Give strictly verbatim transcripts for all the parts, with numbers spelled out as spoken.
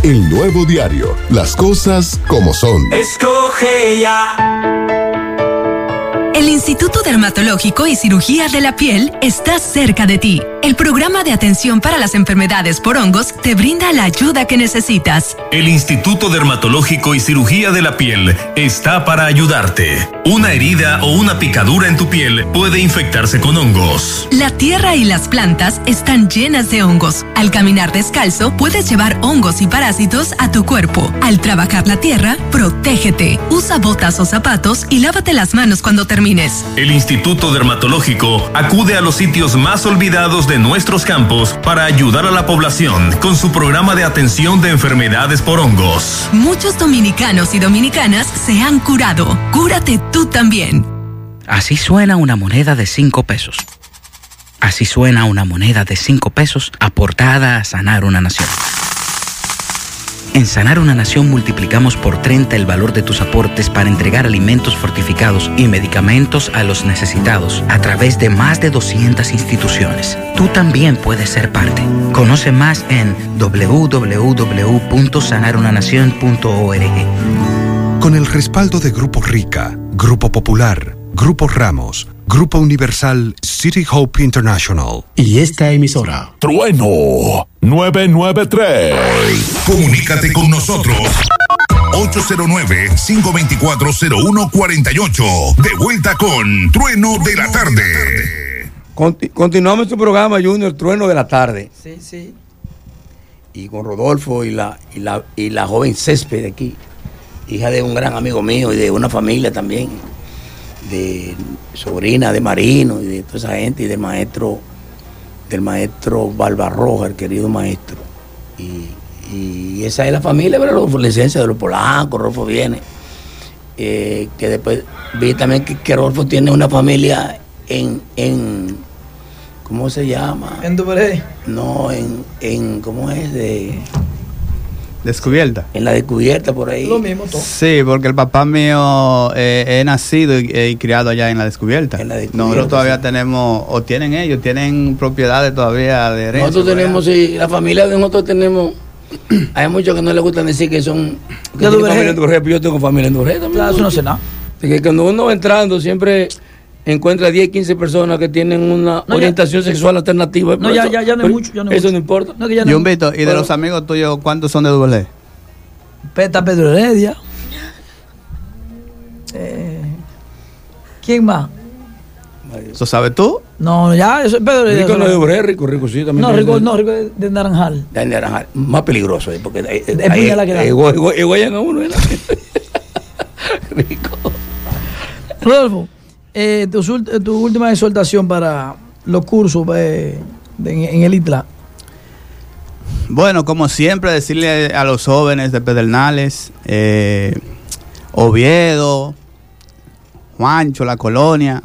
El Nuevo Diario. Las cosas como son. Escoge ya. El Instituto Dermatológico y Cirugía de la Piel está cerca de ti. El programa de atención para las enfermedades por hongos te brinda la ayuda que necesitas. El Instituto Dermatológico y Cirugía de la Piel está para ayudarte. Una herida o una picadura en tu piel puede infectarse con hongos. La tierra y las plantas están llenas de hongos. Al caminar descalzo, puedes llevar hongos y parásitos a tu cuerpo. Al trabajar la tierra, protégete. Usa botas o zapatos y lávate las manos cuando termines. El Instituto Dermatológico acude a los sitios más olvidados de nuestros campos para ayudar a la población con su programa de atención de enfermedades por hongos. Muchos dominicanos y dominicanas se han curado. Cúrate tú también. Así suena una moneda de cinco pesos. Así suena una moneda de cinco pesos aportada a sanar una nación. En Sanar una Nación multiplicamos por treinta el valor de tus aportes para entregar alimentos fortificados y medicamentos a los necesitados a través de más de doscientas instituciones. Tú también puedes ser parte. Conoce más en doble u doble u doble u punto sanar una nación punto org. Con el respaldo de Grupo Rica, Grupo Popular, Grupo Ramos, Grupo Universal, City Hope International y esta emisora. Trueno nueve nueve tres. Comunícate con nosotros. ocho cero nueve, cinco dos cuatro, cero uno cuatro ocho. De vuelta con Trueno de la Tarde. Conti- continuamos tu programa, Junior, Trueno de la Tarde. Sí, sí. Y con Rodolfo y la, y la, y la joven Césped de aquí, hija de un gran amigo mío y de una familia también, de sobrina de Marino y de toda esa gente, y del maestro, del maestro Barbarroja, el querido maestro. Y, y esa es la familia, pero la licencia de los Polancos. Rodolfo viene. Eh, que después vi también que, que Rodolfo tiene una familia en, en ¿cómo se llama? En Duvergé. No, en, en ¿cómo es? De Descubierta. En la descubierta por ahí. Lo mismo todo. Sí, porque el papá mío eh, es nacido y, y criado allá en la descubierta. En la descubierta. Nosotros todavía sí tenemos, o tienen ellos, tienen propiedades todavía de herencia. Nosotros tenemos, sí, la familia de nosotros tenemos. Hay muchos que no les gustan decir que son. Que tienen familia en Duvergé, pero yo tengo familia en Duvergé también. Claro, eso no sé nada. Que cuando uno va entrando siempre encuentra diez, quince personas que tienen una no, orientación ya, sexual alternativa. No, ya, eso, ya, ya no hay mucho. Ya no eso mucho. no importa. No, no Yumbito, ¿y de bueno, los amigos tuyos cuántos son de Duvergé? Peta Pedro Heredia. Eh, ¿Quién más? ¿Eso sabes tú? No, ya, eso es Pedro Heredia. Rico no es de Duvergé, Rico, Rico sí también. No, Rico, no, Rico es de Naranjal. De Naranjal. Más peligroso, ¿eh? Porque ahí, es ahí, la que da. Egoyan a uno, ¿eh? Rico. Rodolfo, eh, tu, tu última exhortación para los cursos eh, de, en, en el I T L A. Bueno, como siempre, decirle a los jóvenes de Pedernales, eh, Oviedo, Juancho, La Colonia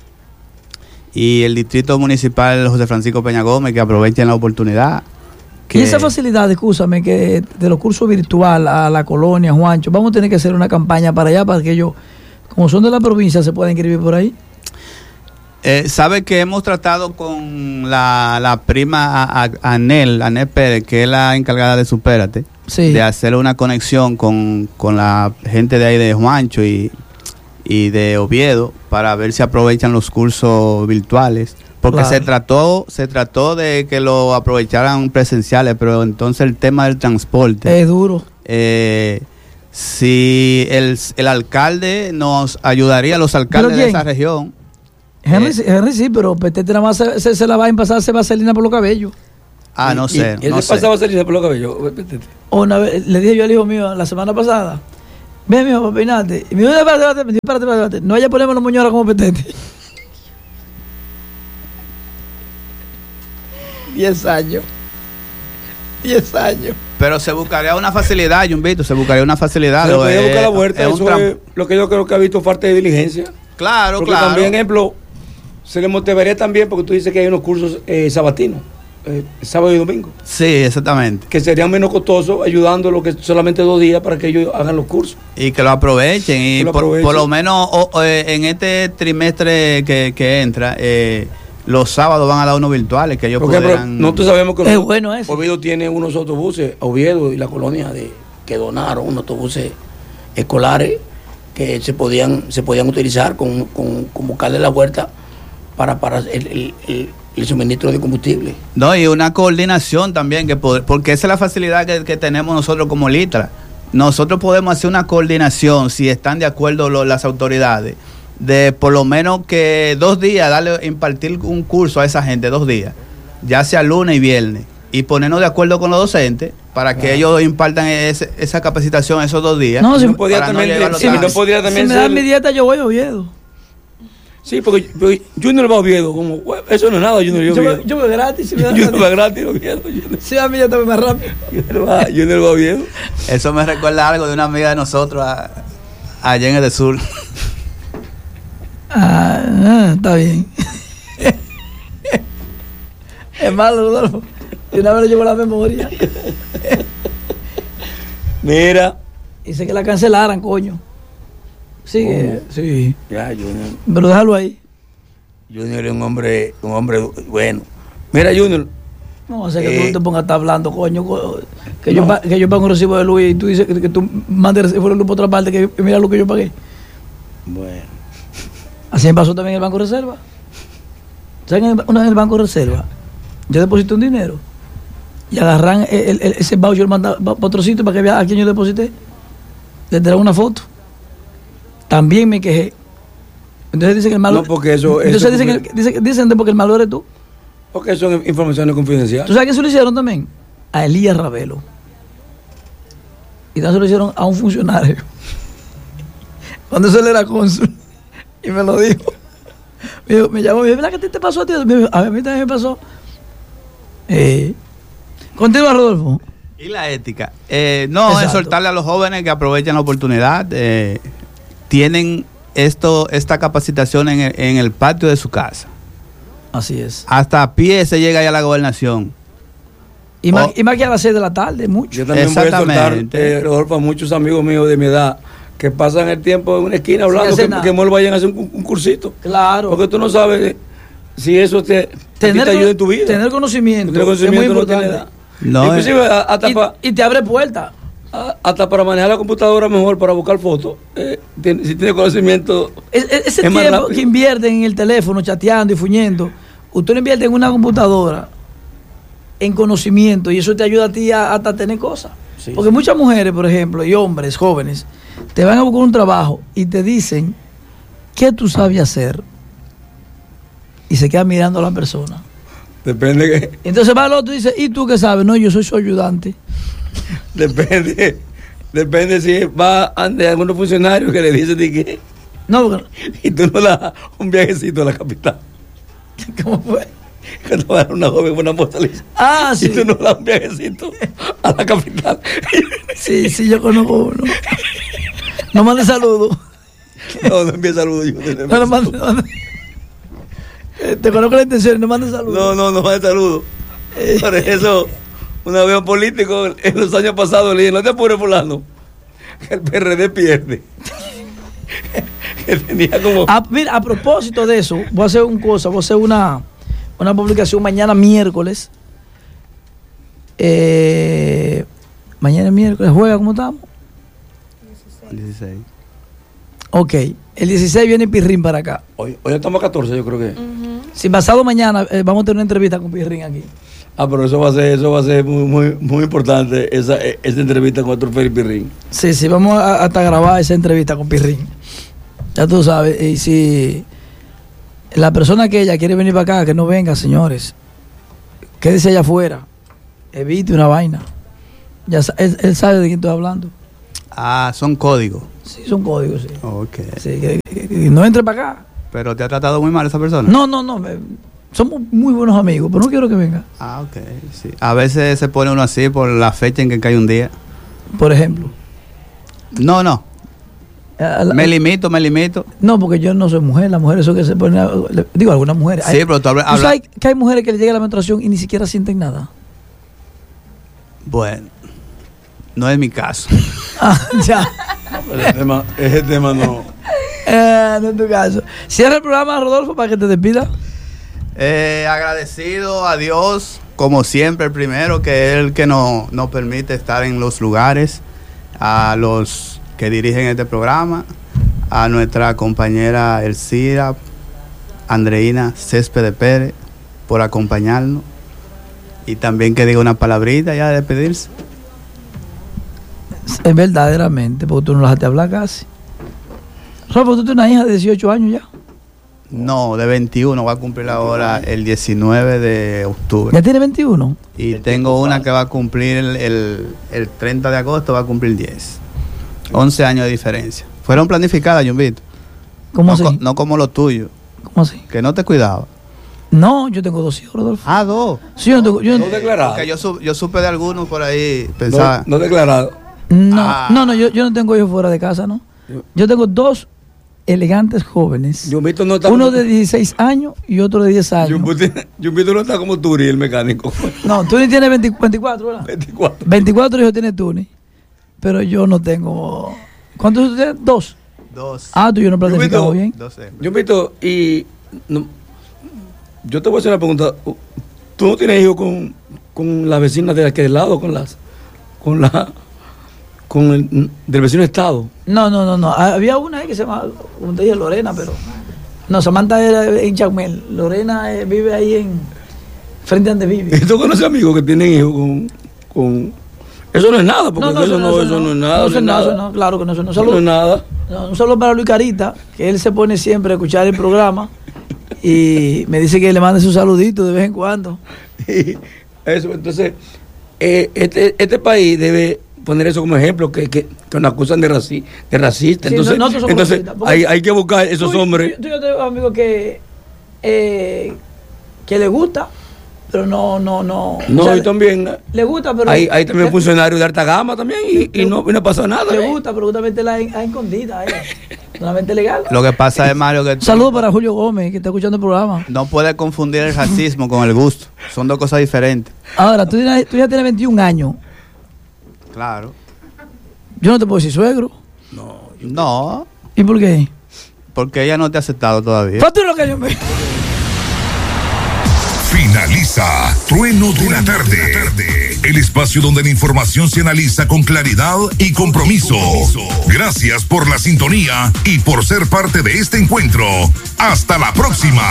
y el Distrito Municipal José Francisco Peña Gómez que aprovechen la oportunidad. Que... Y esa facilidad, escúchame, que de los cursos virtual a La Colonia, Juancho, vamos a tener que hacer una campaña para allá para que ellos, como son de la provincia, se puedan inscribir por ahí. Eh, sabe que hemos tratado con la, la prima a, a Anel, Anel Pérez, que es la encargada de Supérate, sí, de hacer una conexión con, con la gente de ahí de Juancho y, y de Oviedo para ver si aprovechan los cursos virtuales, porque claro, se trató se trató de que lo aprovecharan presenciales, pero entonces el tema del transporte es duro. Eh, si el, el alcalde nos ayudaría, los alcaldes de esa región. Henry, eh, Henry sí, pero Petete nada más se, se, se la va a pasar, se va a salina por los cabellos. Ah, no y, sé. Y él no se pasaba salina por los cabellos. Una vez, le dije yo al hijo mío la semana pasada, ven, mijo, para peinarte. Y me dijo, espérate, espérate, espérate, espérate, no vaya a ponerme los moñones como Petete. Diez años. Diez años. Pero se buscaría una facilidad, Jumbito, se buscaría una facilidad. Se podría buscar la vuelta, es eso es lo que yo creo que ha visto falta de diligencia. Claro, porque claro. También, ejemplo, se le motivaría también porque tú dices que hay unos cursos eh, sabatinos, eh, sábado y domingo. Sí, exactamente. Que serían menos costosos ayudando a los que solamente dos días para que ellos hagan los cursos. Y que lo aprovechen. Y lo por, aprovechen. por lo menos o, o, en este trimestre que, que entra, eh, los sábados van a dar unos virtuales que ellos Porque, podrán... nosotros sabemos que es bueno eso. Oviedo tiene unos autobuses, Oviedo y la colonia de que donaron unos autobuses escolares que se podían se podían utilizar con, con, con buscarle la vuelta para, para el, el, el, el suministro de combustible. No, y una coordinación también, que pod- porque esa es la facilidad que, que tenemos nosotros como Litra. Nosotros podemos hacer una coordinación, si están de acuerdo lo, las autoridades, de por lo menos que dos días, darle, impartir un curso a esa gente, dos días, ya sea lunes y viernes, y ponernos de acuerdo con los docentes para que claro. ellos impartan ese, esa capacitación esos dos días. No, si no podía también, no si no podía también si me dan mi dieta, yo voy a Oviedo. Sí, porque, porque Junior va a Oviedo, como, eso no es nada, Junior yo, yo, yo voy gratis. Si me dan Junior va gratis, Oviedo. Si a mí ya también más rápido. Junior va, Junior va a Oviedo. Eso me recuerda algo de una amiga de nosotros a, allá en el de Sur. Ah, ah, está bien. Es malo, Rodolfo. Y una vez le llevo la memoria. Mira. Dice que la cancelaran, coño. Sigue, oh, sí. Ya, Junior. Pero déjalo ahí. Junior es un hombre, un hombre bueno. Mira, Junior. No, o sea que eh, tú te pongas a estar hablando, coño. Que, no. yo, que yo pago un recibo de luz y tú dices que, que tú mandes el recibo de luz por otra parte, que, que mira lo que yo pagué. Bueno. Así me pasó también en el Banco Reserva. ¿Saben? Una vez en el Banco Reserva, yo deposité un dinero y agarran el, el, ese voucher para otro sitio para que vea a quién yo deposité. Le traen una foto. También me quejé. Entonces dicen que el malo. No, porque eso. Entonces eso dicen, porque, que, dicen, dicen porque el malo eres tú. Porque son informaciones confidenciales. ¿Tú sabes qué se lo hicieron también? A Elías Ravelo. Y también se lo hicieron a un funcionario. Cuando él era cónsul. Y me lo dijo. Me, dijo, me llamó y me dijo, ¿verdad que a ti te pasó a ti? Me dijo, a mí también me pasó. Eh, Continúa, Rodolfo. ¿Y la ética? Eh, no, es soltarle a los jóvenes que aprovechen la oportunidad. Eh, tienen esto, esta capacitación en el, en el patio de su casa. Así es. Hasta a pie se llega ya a la gobernación. Y, oh. más, y más que a las seis de la tarde, mucho. Yo también voy a soltar, eh, Rodolfo, a muchos amigos míos de mi edad que pasan el tiempo en una esquina hablando que, que mejor vayan a hacer un, un cursito. Claro. Porque tú no sabes si eso te, tener, te ayuda en tu vida. Tener conocimiento, tener conocimiento es muy importante. No no, inclusive, eh. hasta y, pa, y te abre puertas. Hasta para manejar la computadora mejor, para buscar fotos. Eh, tiene, si tiene conocimiento. Es, es, ese es tiempo que invierten en el teléfono, chateando y fuñendo, usted lo invierte en una computadora, en conocimiento, y eso te ayuda a ti a, hasta a tener cosas. Sí, Porque sí. muchas mujeres, por ejemplo, y hombres jóvenes, te van a buscar un trabajo y te dicen qué tú sabes hacer y se quedan mirando a la persona. Depende que... Entonces va el otro y dice, ¿y tú qué sabes? No, yo soy su ayudante. Depende, depende si va ante algunos funcionarios que le dicen de que... No, porque... Y tú no le das un viajecito a la capital. ¿Cómo fue? Que te va a dar una joven buena postaliza. Ah, sí. Y tú no le das un viajecito a la capital. Sí, sí, yo conozco uno. No mande saludos. No, no envíe saludos. Yo no, no mande, no mande. Te conozco la intención, no mande saludos. No, no, no mande saludos. Eh. Por eso, una vez un político en los años pasados le dije, no te apures, fulano, que el P R D pierde. Que tenía como... A, mira, a propósito de eso, voy a hacer una cosa, voy a hacer una, una publicación mañana miércoles. Eh, mañana miércoles, ¿juega cómo estamos? dieciséis. Ok, el dieciséis viene Pirrín para acá. Hoy, hoy estamos a catorce, yo creo que. Uh-huh. Si pasado mañana eh, vamos a tener una entrevista con Pirrín aquí. Ah, pero eso va a ser, eso va a ser muy, muy, muy importante, esa, esa entrevista con Arturo Félix Pirrín. Sí, sí, vamos a, hasta grabar esa entrevista con Pirrín. Ya tú sabes, y si la persona que ella quiere venir para acá, que no venga, señores. Quédese allá afuera. Evite una vaina. Ya él, él sabe de quién estoy hablando. Ah, son códigos. Sí, son códigos, sí. Ok. Sí, que, que, que no entre para acá. ¿Pero te ha tratado muy mal esa persona? No, no, no. Me, somos muy buenos amigos, pero no quiero que venga. Ah, ok. Sí. A veces se pone uno así por la fecha en que cae un día. Por ejemplo. No, no. La, me limito, me limito. No, porque yo no soy mujer. Las mujeres son que se ponen. Digo, algunas mujeres. Sí, hay, pero tú hablas. ¿tú sabes que hay mujeres que le llega la menstruación y ni siquiera sienten nada? Bueno, no es mi caso. Ah, ya. Ese tema, ese tema no. Eh, no es tu caso. Cierra el programa, Rodolfo, para que te despida. Eh, agradecido a Dios, como siempre, el primero, que es el que nos, nos permite estar en los lugares, a los que dirigen este programa, a nuestra compañera Elcira Andreina Céspedes Pérez por acompañarnos, y también que diga una palabrita ya de despedirse. Es verdaderamente, porque tú no la dejaste hablar casi. Rafa, ¿tú tienes una hija de dieciocho años ya? No, de veintiuno, va a cumplir ahora el diecinueve de octubre. ¿Ya tiene veintiuno? Y tengo una que va a cumplir el, el, el treinta de agosto, va a cumplir diez. once años de diferencia. Fueron planificadas, Jumbito. ¿Cómo no, así? Co, no como lo tuyo. ¿Cómo así? Que no te cuidaba. No, yo tengo dos hijos, Rodolfo. Ah, dos. Sí, yo no tengo... Yo no declarado. Porque yo, su, yo supe de algunos por ahí, pensaba... No, no declarado. No, ah. no, no yo, yo no tengo hijos fuera de casa, ¿no? Yo tengo dos elegantes jóvenes. Jumbito no está uno como... de dieciséis años y otro de diez años. Jumbito no está como Turi, el mecánico. No, Tuni tiene veinte, veinticuatro, ¿verdad? veinticuatro. veinticuatro hijos tiene Tuni. Pero yo no tengo... ¿Cuántos hijos tienes? Dos. Dos. Ah, tú y yo no planificamos bien. Dos hembras. Jumbito, y... No, yo te voy a hacer una pregunta. ¿Tú no tienes hijos con, con las vecinas de aquel lado, con las... con la... con el del vecino estado? No, no, no, no. Había una ahí que se llama, como te dije, Lorena, pero... No, Samantha era en Chacmel. Lorena eh, vive ahí en... frente a donde vive. ¿Tú conoces amigos que tienen hijos con... con... Eso no es nada, porque No, no, eso, no, eso no es nada. No, eso eso no es no, nada. no, claro que no, eso no. Eso no es nada. No, un saludo para Luis Carita, que él se pone siempre a escuchar el programa y me dice que le mande su saludito de vez en cuando. Y eso, entonces, eh, este, este país debe poner eso como ejemplo, que, que, que nos acusan de, raci de racista. Sí, entonces, no, nosotros somos entonces racistas, hay, hay que buscar esos tú, hombres. Tú, tú, yo tengo amigos que, eh, que le gusta, pero no, no, no. No, o sea, y también le gusta, pero... hay, hay también le, funcionarios de alta gama también y, y, no, y no pasa nada. Le ¿eh? gusta, pero justamente la a escondida, eh. Solamente legal. Lo que pasa es, Mario, que... Saludos para Julio Gómez, que está escuchando el programa. No puedes confundir el racismo con el gusto. Son dos cosas diferentes. Ahora, tú, tienes, tú ya tienes veintiún años. Claro. Yo no te puedo decir suegro. No. No. ¿Y por qué? Porque ella no te ha aceptado todavía. Fue lo que yo me... Finaliza Trueno de la Tarde, el espacio donde la información se analiza con claridad y compromiso. Gracias por la sintonía y por ser parte de este encuentro. Hasta la próxima.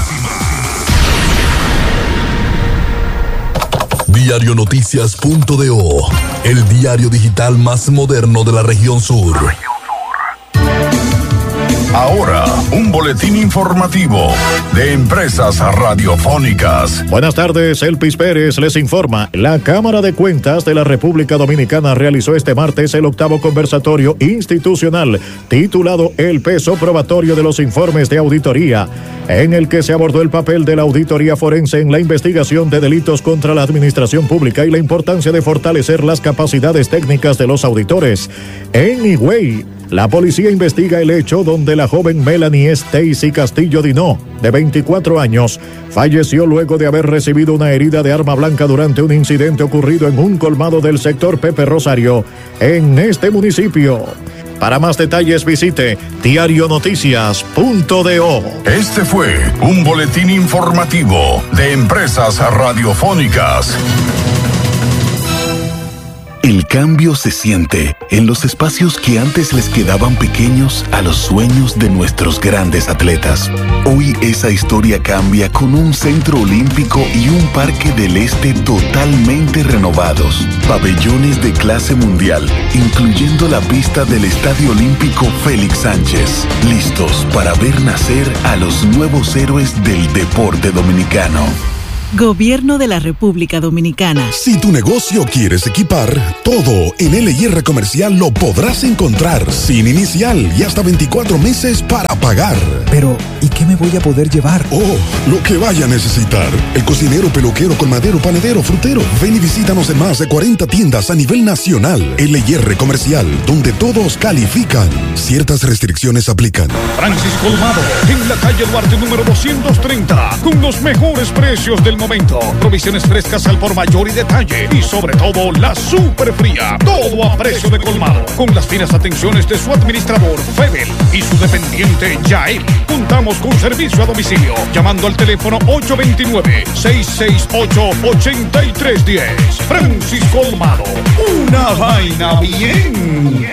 Diario Noticias punto do, el diario digital más moderno de la región sur. Ahora, un boletín informativo de Empresas Radiofónicas. Buenas tardes, Elpis Pérez les informa. La Cámara de Cuentas de la República Dominicana realizó este martes el octavo conversatorio institucional titulado El peso probatorio de los informes de auditoría, en el que se abordó el papel de la auditoría forense en la investigación de delitos contra la administración pública y la importancia de fortalecer las capacidades técnicas de los auditores. En Higüey, la policía investiga el hecho donde la joven Melanie Stacy Castillo Dinó, de veinticuatro años, falleció luego de haber recibido una herida de arma blanca durante un incidente ocurrido en un colmado del sector Pepe Rosario, en este municipio. Para más detalles visite diario noticias punto do. Este fue un boletín informativo de Empresas Radiofónicas. El cambio se siente en los espacios que antes les quedaban pequeños a los sueños de nuestros grandes atletas. Hoy esa historia cambia con un centro olímpico y un parque del este totalmente renovados. Pabellones de clase mundial, incluyendo la pista del Estadio Olímpico Félix Sánchez. Listos para ver nacer a los nuevos héroes del deporte dominicano. Gobierno de la República Dominicana. Si tu negocio quieres equipar, todo en L y R Comercial lo podrás encontrar sin inicial y hasta veinticuatro meses para pagar. Pero, ¿y qué me voy a poder llevar? Oh, lo que vaya a necesitar. El cocinero, peluquero, colmadero, panadero, frutero. Ven y visítanos en más de cuarenta tiendas a nivel nacional. L y R Comercial, donde todos califican. Ciertas restricciones aplican. Francis Colmado, en la calle Duarte número doscientos treinta, con los mejores precios del momento. Provisiones frescas al por mayor y detalle. Y sobre todo, la super fría. Todo a precio de colmado. Con las finas atenciones de su administrador, Febel, y su dependiente, Yael. Contamos con servicio a domicilio. Llamando al teléfono ocho dos nueve, seis seis ocho, ocho tres uno cero. Francis Colmado. Una vaina bien.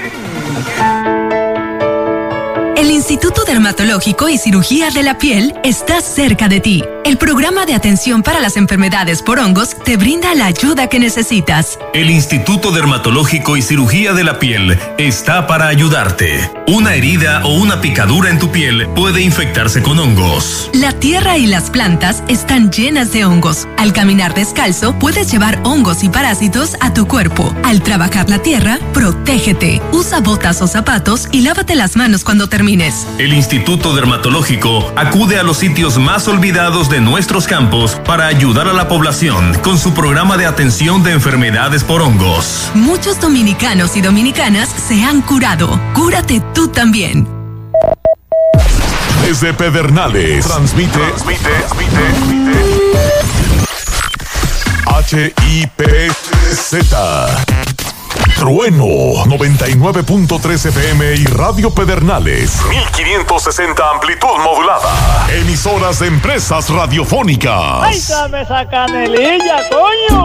El Instituto Dermatológico y Cirugía de la Piel está cerca de ti. El programa de atención para las enfermedades por hongos te brinda la ayuda que necesitas. El Instituto Dermatológico y Cirugía de la Piel está para ayudarte. Una herida o una picadura en tu piel puede infectarse con hongos. La tierra y las plantas están llenas de hongos. Al caminar descalzo, puedes llevar hongos y parásitos a tu cuerpo. Al trabajar la tierra, protégete. Usa botas o zapatos y lávate las manos cuando termines. El Instituto Dermatológico acude a los sitios más olvidados de nuestros campos para ayudar a la población con su programa de atención de enfermedades por hongos. Muchos dominicanos y dominicanas se han curado. Cúrate tú también. Desde Pedernales, transmite, transmite, transmite, H I P Z. Trueno noventa y nueve punto tres F M y Radio Pedernales mil quinientos sesenta amplitud modulada. Emisoras de empresas radiofónicas. ¡Ay, dame esa canelilla, coño!